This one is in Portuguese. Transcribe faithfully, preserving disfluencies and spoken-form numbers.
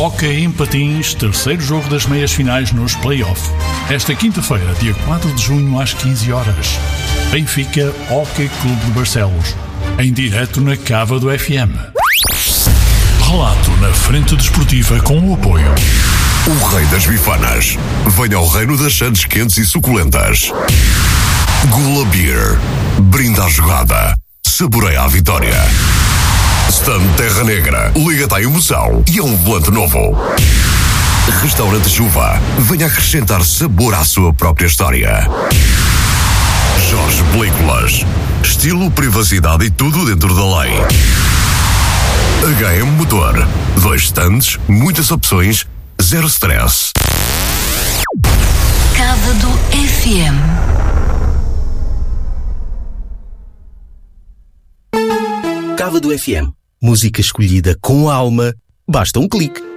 Hóquei em patins, terceiro jogo das meias finais nos play-off. Esta quinta-feira, dia quatro de junho, às quinze horas. Benfica Hóquei Clube de Barcelos. Em direto na Cava do F M. Relato na Frente Desportiva com o apoio. O Rei das Bifanas. Venha ao reino das sandes quentes e suculentas. Gula Beer. Brinda à jogada. Saboreia a vitória. Stand Terra Negra. Liga-te à emoção e a um volante novo. Restaurante Chuva. Venha acrescentar sabor à sua própria história. Jorge Películas. Estilo, privacidade e tudo dentro da lei. H M Motor. Dois stands, muitas opções, zero stress. Cava do F M. Cava do F M. Música escolhida com alma. Basta um clique.